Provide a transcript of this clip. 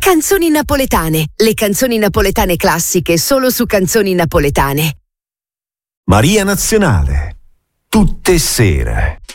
Canzoni napoletane, le canzoni napoletane classiche solo su Canzoni Napoletane. Maria Nazionale, tutte sere.